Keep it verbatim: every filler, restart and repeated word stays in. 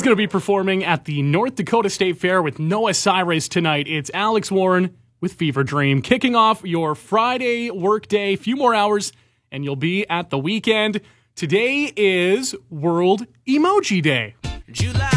He's going to be performing at the North Dakota State Fair with Noah Cyrus tonight. It's Alex Warren with Fever Dream, kicking off your Friday workday. A few more hours, and you'll be at the weekend. Today is World Emoji Day. July